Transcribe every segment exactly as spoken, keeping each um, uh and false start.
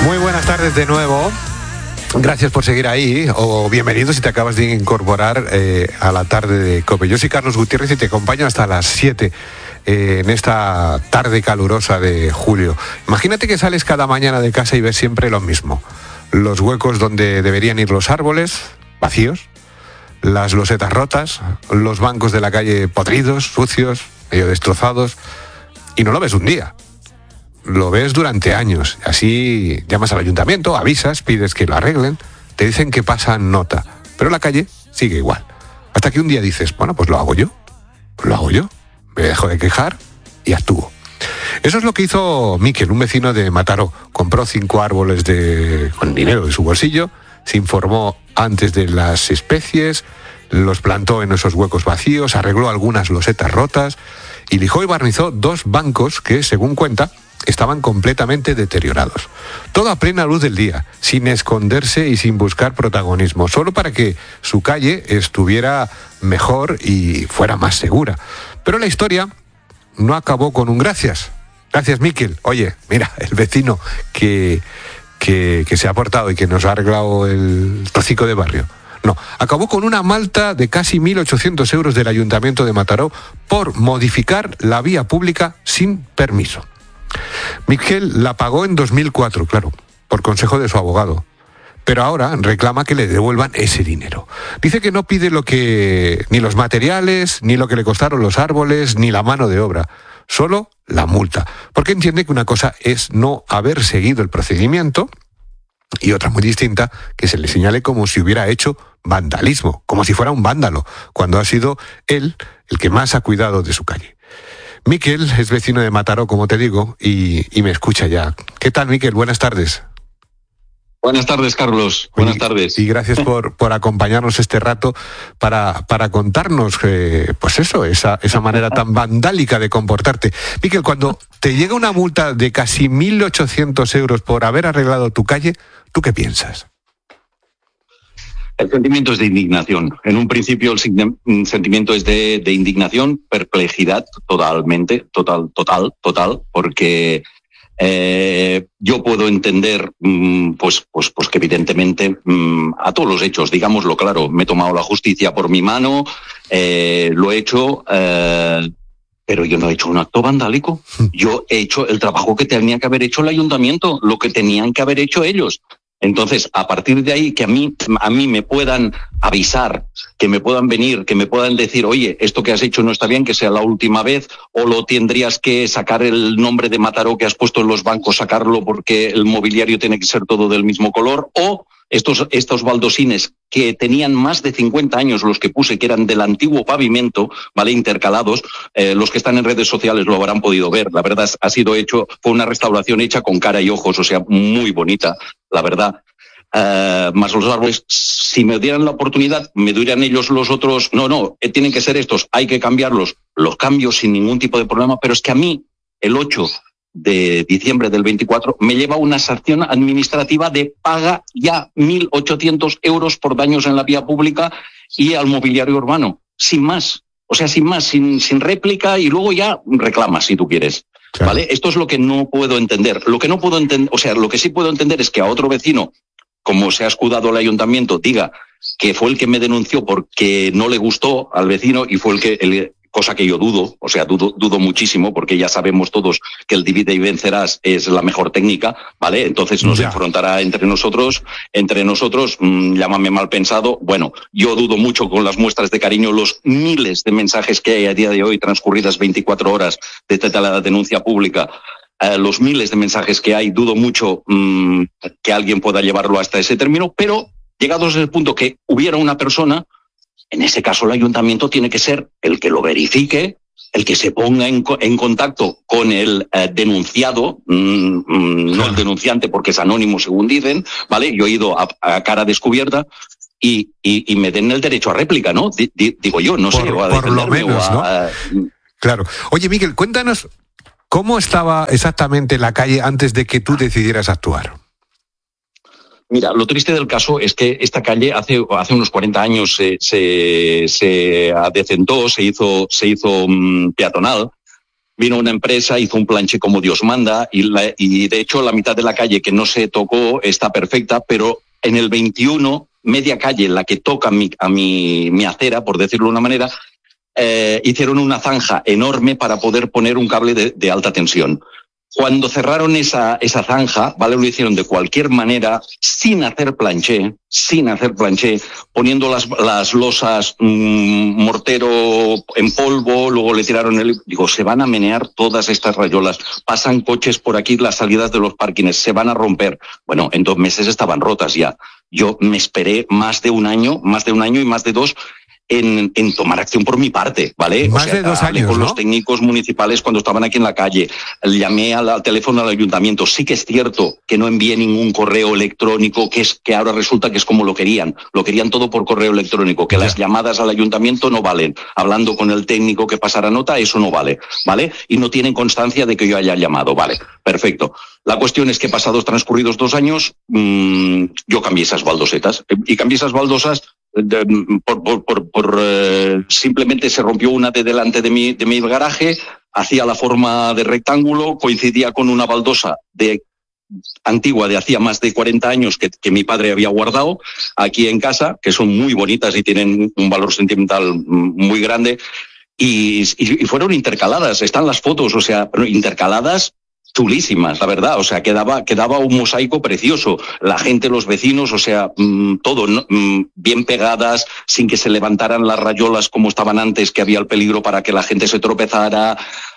Muy buenas tardes de nuevo. Gracias por seguir ahí, o bienvenido si te acabas de incorporar eh, a la tarde de COPE. Yo soy Carlos Gutiérrez y te acompaño hasta las siete eh, en esta tarde calurosa de julio. Imagínate que sales cada mañana de casa y ves siempre lo mismo. Los huecos donde deberían ir los árboles, vacíos, las losetas rotas, los bancos de la calle podridos, sucios, medio destrozados, y no lo ves un día. Lo ves durante años. Así llamas al ayuntamiento, avisas, pides que lo arreglen, te dicen que pasan nota, pero la calle sigue igual. Hasta que un día dices, bueno, pues lo hago yo, pues lo hago yo, me dejo de quejar y actúo. Eso es lo que hizo Miquel, un vecino de Mataró. Compró cinco árboles de, con dinero de su bolsillo, se informó antes de las especies, los plantó en esos huecos vacíos, arregló algunas losetas rotas y lijó y barnizó dos bancos que, según cuenta, estaban completamente deteriorados. Todo a plena luz del día, sin esconderse y sin buscar protagonismo, solo para que su calle estuviera mejor y fuera más segura. Pero la historia no acabó con un gracias. Gracias, Miquel. Oye, mira, el vecino que, que, que se ha portado y que nos ha arreglado el trocico de barrio. No, acabó con una multa de casi mil ochocientos euros del Ayuntamiento de Mataró por modificar la vía pública sin permiso. Miquel la pagó en dos mil cuatro, claro, por consejo de su abogado, pero ahora reclama que le devuelvan ese dinero. Dice que no pide lo que ni los materiales, ni lo que le costaron los árboles, ni la mano de obra, solo la multa, porque entiende que una cosa es no haber seguido el procedimiento y otra muy distinta, que se le señale como si hubiera hecho vandalismo, como si fuera un vándalo, cuando ha sido él el que más ha cuidado de su calle. Miquel es vecino de Mataró, como te digo, y, y me escucha ya. ¿Qué tal, Miquel? Buenas tardes. Buenas tardes, Carlos. Buenas y, tardes. Y gracias por, por acompañarnos este rato para, para contarnos, eh, pues eso, esa, esa manera tan vandálica de comportarte. Miquel, cuando te llega una multa de casi mil ochocientos euros por haber arreglado tu calle, ¿tú qué piensas? El sentimiento es de indignación. En un principio el sentimiento es de, de indignación, perplejidad, totalmente, total, total, total, porque eh, yo puedo entender, mmm, pues, pues, pues que evidentemente mmm, a todos los hechos, digámoslo claro, me he tomado la justicia por mi mano, eh, lo he hecho, eh, pero yo no he hecho un acto vandálico. Yo he hecho el trabajo que tenía que haber hecho el ayuntamiento, lo que tenían que haber hecho ellos. Entonces, a partir de ahí, que a mí, a mí me puedan avisar, que me puedan venir, que me puedan decir, oye, esto que has hecho no está bien, que sea la última vez, o lo tendrías que sacar el nombre de Mataró que has puesto en los bancos, sacarlo porque el mobiliario tiene que ser todo del mismo color, o estos, estos baldosines que tenían más de cincuenta años, los que puse, que eran del antiguo pavimento, ¿vale? Intercalados, eh, los que están en redes sociales lo habrán podido ver. La verdad, ha sido hecho, fue una restauración hecha con cara y ojos, o sea, muy bonita, la verdad. Uh, más los árboles, si me dieran la oportunidad, me dirían ellos los otros, no, no, eh, tienen que ser estos, hay que cambiarlos, los cambio sin ningún tipo de problema, pero es que a mí, el ocho de diciembre del veinticuatro, me lleva una sanción administrativa de paga ya mil ochocientos euros por daños en la vía pública y al mobiliario urbano, sin más, o sea, sin más, sin, sin réplica, y luego ya reclamas si tú quieres. Claro. ¿Vale? Esto es lo que no puedo entender. Lo que no puedo entender, o sea, lo que sí puedo entender es que a otro vecino, como se ha escudado el ayuntamiento, diga que fue el que me denunció porque no le gustó al vecino y fue el que, el, cosa que yo dudo, o sea, dudo, dudo muchísimo, porque ya sabemos todos que el divide y vencerás es la mejor técnica, ¿vale? Entonces nos ya. enfrentará entre nosotros, entre nosotros, mmm, llámame mal pensado. Bueno, yo dudo mucho con las muestras de cariño, los miles de mensajes que hay a día de hoy, transcurridas veinticuatro horas desde la denuncia pública. Uh, los miles de mensajes que hay, dudo mucho mmm, que alguien pueda llevarlo hasta ese término, pero llegados al punto que hubiera una persona, en ese caso el ayuntamiento tiene que ser el que lo verifique, el que se ponga en, en contacto con el uh, denunciado, mmm, mmm, no el denunciante porque es anónimo según dicen, ¿vale? Yo he ido a, a cara descubierta y, y, y me den el derecho a réplica, ¿no? D- d- digo yo, no por, sé. O a por lo menos, a, ¿no? A, claro. Oye, Miquel, cuéntanos, ¿cómo estaba exactamente la calle antes de que tú decidieras actuar? Mira, lo triste del caso es que esta calle hace, hace unos cuarenta años se, se, se adecentó, se hizo, se hizo um, peatonal. vino una empresa, hizo un planche como Dios manda y, la, y de hecho la mitad de la calle que no se tocó está perfecta, pero en el veintiuno, media calle, la que toca mi, a mi, mi acera, por decirlo de una manera, eh, hicieron una zanja enorme para poder poner un cable de, de alta tensión. Cuando cerraron esa, esa zanja, ¿vale? Lo hicieron de cualquier manera, sin hacer planché, sin hacer planché, poniendo las, las losas mmm, mortero en polvo, luego le tiraron el... Digo, se van a menear todas estas rayolas, pasan coches por aquí, las salidas de los parkings, se van a romper. Bueno, en dos meses estaban rotas ya. Yo me esperé más de un año, más de un año y más de dos, En, en tomar acción por mi parte, ¿vale? Más o sea, de dos hablé años, con ¿no? los técnicos municipales cuando estaban aquí en la calle, llamé al, al teléfono al ayuntamiento. Sí que es cierto que no envié ningún correo electrónico, que es que ahora resulta que es como lo querían. Lo querían todo por correo electrónico, que ya. Las llamadas al ayuntamiento no valen. Hablando con el técnico que pasara nota, eso no vale, ¿vale? Y no tienen constancia de que yo haya llamado, ¿vale? Perfecto. La cuestión es que pasados transcurridos dos años, mmm, yo cambié esas baldosetas. Y cambié esas baldosas De, por, por, por, por eh, simplemente se rompió una de delante de mi, de mi garaje, hacía la forma de rectángulo, coincidía con una baldosa de antigua de hacía más de cuarenta años que, que mi padre había guardado aquí en casa, que son muy bonitas y tienen un valor sentimental muy grande, y, y, y fueron intercaladas, están las fotos, o sea, intercaladas chulísimas, la verdad, o sea, quedaba, quedaba un mosaico precioso, la gente, los vecinos, o sea, mmm, todo, ¿no? mmm, bien pegadas, sin que se levantaran las rayolas como estaban antes, que había el peligro para que la gente se tropezara,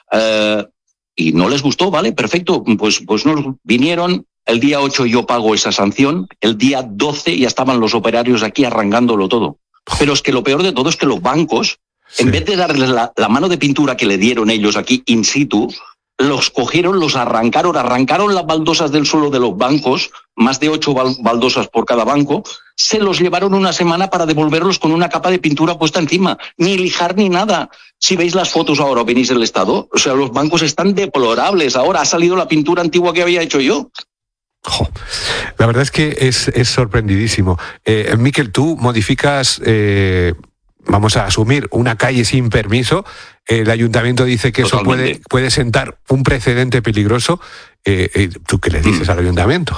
eh, y no les gustó, vale, perfecto, pues, pues nos vinieron, el día ocho yo pago esa sanción, el día doce ya estaban los operarios aquí arrancándolo todo, pero es que lo peor de todo es que los bancos, sí. En vez de darles la, la mano de pintura que le dieron ellos aquí in situ, los cogieron, los arrancaron, arrancaron las baldosas del suelo de los bancos, más de ocho baldosas por cada banco, se los llevaron una semana para devolverlos con una capa de pintura puesta encima, ni lijar ni nada. Si veis las fotos ahora o venís del estado, o sea, los bancos están deplorables. Ahora ha salido la pintura antigua que había hecho yo. Jo, la verdad es que es, es sorprendidísimo. Eh, Miquel, tú modificas... Eh... Vamos a asumir una calle sin permiso, el ayuntamiento dice que Totalmente. eso puede, puede sentar un precedente peligroso. Eh, eh, ¿Tú qué le dices mm. al ayuntamiento?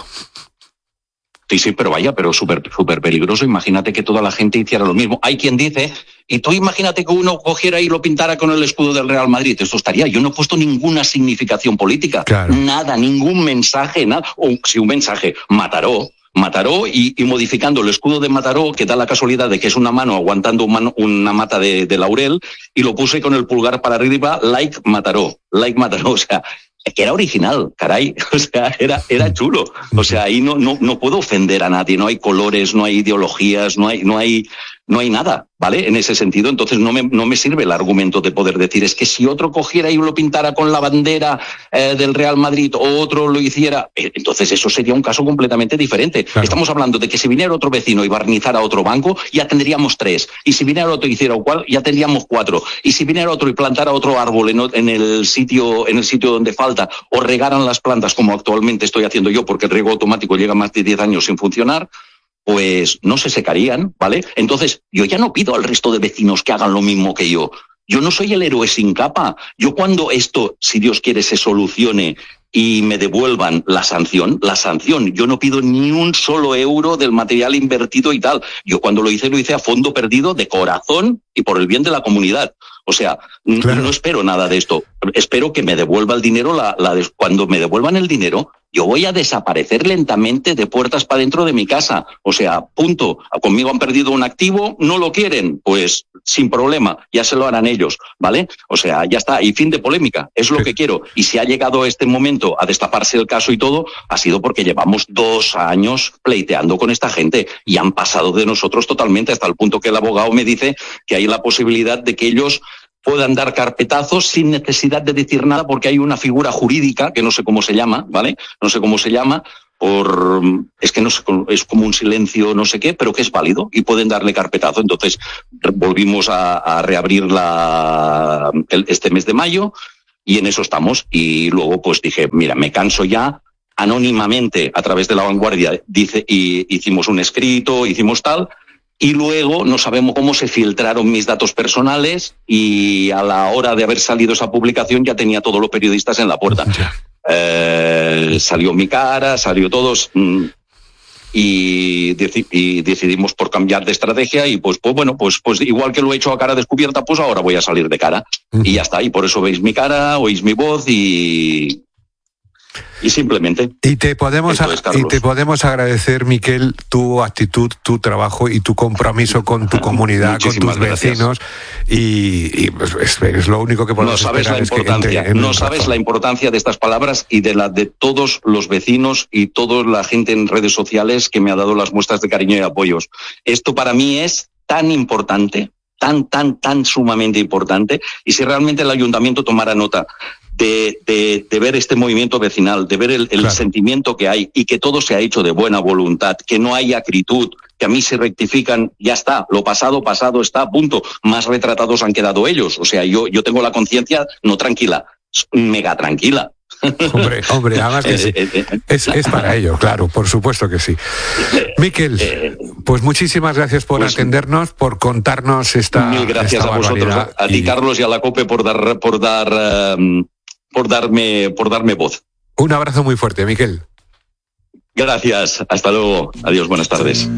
Sí, sí, pero vaya, pero súper súper peligroso. Imagínate que toda la gente hiciera lo mismo. Hay quien dice, y tú imagínate que uno cogiera y lo pintara con el escudo del Real Madrid. Esto estaría. Yo no he puesto ninguna significación política. Claro. Nada, ningún mensaje, nada. O si un mensaje, Mataró. Mataró y, y modificando el escudo de Mataró, que da la casualidad de que es una mano aguantando un mano, una mata de, de laurel, y lo puse con el pulgar para arriba, like Mataró, like Mataró, o sea, que era original, caray, o sea, era, era chulo, o sea, ahí no, no, no puedo ofender a nadie, no hay colores, no hay ideologías, no hay, no hay, no hay nada, ¿vale? En ese sentido, entonces no me, no me sirve el argumento de poder decir, es que si otro cogiera y lo pintara con la bandera eh, del Real Madrid o otro lo hiciera, eh, entonces eso sería un caso completamente diferente. Claro. Estamos hablando de que si viniera otro vecino y barnizara otro banco, ya tendríamos tres, y si viniera otro y hiciera igual, ya tendríamos cuatro, y si viniera otro y plantara otro árbol en, en el sitio, en el sitio donde falta, o regaran las plantas como actualmente estoy haciendo yo, porque el riego automático llega más de diez años sin funcionar, pues no se secarían, ¿vale? Entonces, yo ya no pido al resto de vecinos que hagan lo mismo que yo. Yo no soy el héroe sin capa. Yo cuando esto, si Dios quiere, se solucione y me devuelvan la sanción, la sanción, yo no pido ni un solo euro del material invertido y tal. Yo cuando lo hice, lo hice a fondo perdido, de corazón y por el bien de la comunidad. O sea, claro. no espero nada de esto. Espero que me devuelva el dinero. La, la de, cuando me devuelvan el dinero, yo voy a desaparecer lentamente de puertas para dentro de mi casa. O sea, punto. Conmigo han perdido un activo, no lo quieren, pues sin problema, ya se lo harán ellos, ¿vale? O sea, ya está. Y fin de polémica, es lo sí. que quiero. Y si ha llegado este momento a destaparse el caso y todo, ha sido porque llevamos dos años pleiteando con esta gente y han pasado de nosotros totalmente, hasta el punto que el abogado me dice que hay la posibilidad de que ellos puedan dar carpetazos sin necesidad de decir nada, porque hay una figura jurídica que no sé cómo se llama, ¿vale? No sé cómo se llama, por es que no sé, es como un silencio, no sé qué, pero que es válido y pueden darle carpetazo. Entonces volvimos a, a reabrir la, el, este mes de mayo y en eso estamos. Y luego pues dije, mira, me canso ya. Anónimamente, a través de La Vanguardia, dice, y hicimos un escrito, hicimos tal. y luego no sabemos cómo se filtraron mis datos personales y a la hora de haber salido esa publicación ya tenía todos los periodistas en la puerta. Eh, salió mi cara, salió todos y, deci- y decidimos por cambiar de estrategia y pues, pues bueno, pues, pues igual que lo he hecho a cara descubierta, pues ahora voy a salir de cara. Uh-huh. Y ya está, y por eso veis mi cara, oís mi voz y... Y simplemente. Y te podemos a, y te podemos agradecer, Miquel, tu actitud, tu trabajo y tu compromiso con tu comunidad, con tus vecinos. Y, y es, es lo único que podemos no sabes esperar. La importancia, es que no sabes razón. la importancia de estas palabras y de la de todos los vecinos y toda la gente en redes sociales que me ha dado las muestras de cariño y apoyos. Esto para mí es tan importante, tan, tan, tan sumamente importante. Y si realmente el ayuntamiento tomara nota De, de, de ver este movimiento vecinal, de ver el, el claro. sentimiento que hay y que todo se ha hecho de buena voluntad, que no hay acritud, que a mí se rectifican, ya está, lo pasado, pasado está, punto. Más retratados han quedado ellos. O sea, yo, yo tengo la conciencia no tranquila, mega tranquila. Hombre, hombre, además que sí. Es, es para ello, claro, por supuesto que sí. Miquel, pues muchísimas gracias por pues, atendernos, por contarnos esta Mil gracias esta a vosotros, a ti, y... Carlos, y a la COPE por dar, por dar, um, por darme, por darme voz. Un abrazo muy fuerte, Miquel. Gracias, hasta luego. Adiós, buenas tardes.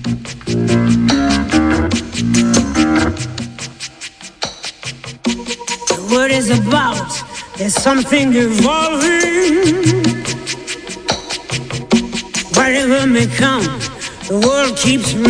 What is about? There's something evolving. Whatever may come, the world keeps